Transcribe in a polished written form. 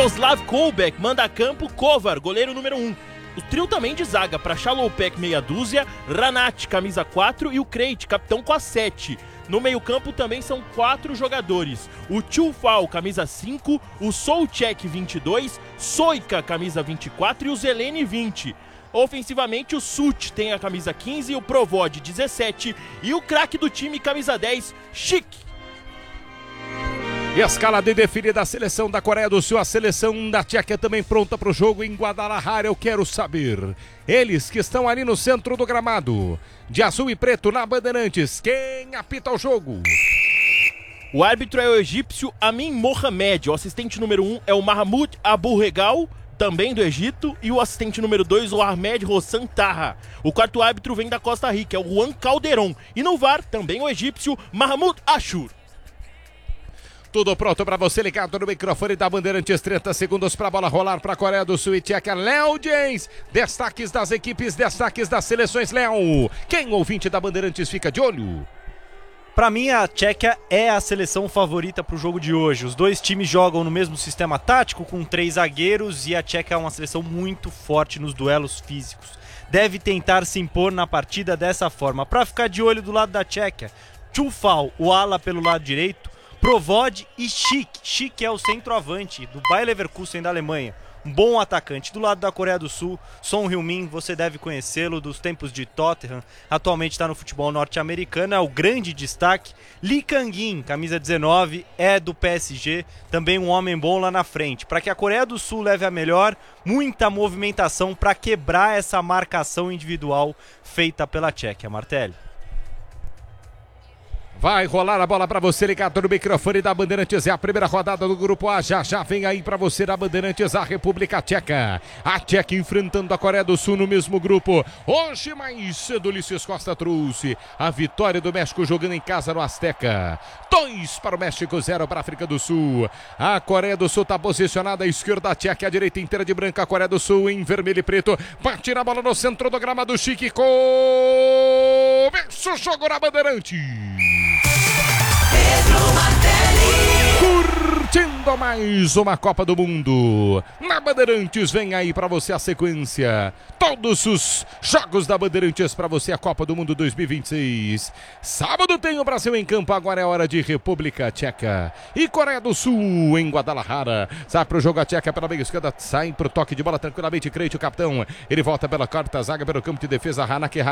Jaroslav Koubek manda a campo Kovar, goleiro número 1. O trio também de zaga para Chalopek, meia dúzia, Ranat, camisa 4 e o Krejci, capitão, com a 7. No meio-campo também são 4 jogadores. O Tchufal, camisa 5, o Souček, 22, Soika, camisa 24 e o Zeleny, 20. Ofensivamente, o Such tem a camisa 15, o Provod, 17 e o craque do time, camisa 10, Schick. Escalada e definida da seleção da Coreia do Sul, a seleção da Tchequia também pronta para o jogo em Guadalajara. Eu quero saber, eles que estão ali no centro do gramado, de azul e preto na Bandeirantes, quem apita o jogo? O árbitro é o egípcio Amin Mohamed, o assistente número 1 é o Mahmoud Abu Regal, também do Egito, e o assistente número 2, o Ahmed Hossan Taha. O quarto árbitro vem da Costa Rica, é o Juan Calderon, e no VAR também o egípcio Mahmoud Ashur. Tudo pronto para você ligado no microfone da Bandeirantes, 30 segundos para a bola rolar para a Coreia do Sul e Tchequia. Léo James, destaques das equipes, destaques das seleções. Léo, quem ouvinte da Bandeirantes fica de olho? Para mim, a Tchequia é a seleção favorita para o jogo de hoje. Os dois times jogam no mesmo sistema tático, com 3 zagueiros, e a Tchequia é uma seleção muito forte nos duelos físicos. Deve tentar se impor na partida dessa forma. Para ficar de olho do lado da Tchequia, Tchufal, o ala pelo lado direito, Provod e Schick. Schick é o centroavante do Bayer Leverkusen da Alemanha. Um bom atacante. Do lado da Coreia do Sul, Son Heung-min, você deve conhecê-lo dos tempos de Tottenham. Atualmente está no futebol norte-americano, é o grande destaque. Lee Kang-in, camisa 19, é do PSG. Também um homem bom lá na frente. Para que a Coreia do Sul leve a melhor, muita movimentação para quebrar essa marcação individual feita pela Tchequia. Martelli. Vai rolar a bola para você ligado no microfone da Bandeirantes. É a primeira rodada do Grupo A. Já vem aí para você da Bandeirantes a República Tcheca. A Tchequia enfrentando a Coreia do Sul no mesmo grupo. Hoje mais cedo, Ulisses Costa trouxe a vitória do México jogando em casa no Azteca. 2 para o México, 0 para a África do Sul. A Coreia do Sul está posicionada à esquerda, a Tchequia, a direita inteira de branca. A Coreia do Sul em vermelho e preto. Bate na bola no centro do gramado. Chique. Começa o jogo na Bandeirantes. Curtindo mais uma Copa do Mundo na Bandeirantes. Vem aí para você a sequência, todos os jogos da Bandeirantes para você, a Copa do Mundo 2026. Sábado tem o Brasil em campo. Agora é hora de República Tcheca e Coreia do Sul em Guadalajara. Sai pro jogo a Tcheca pela meia esquerda, sai pro toque de bola tranquilamente. Krejci, o capitão, ele volta pela quarta zaga, pelo campo de defesa. Hanak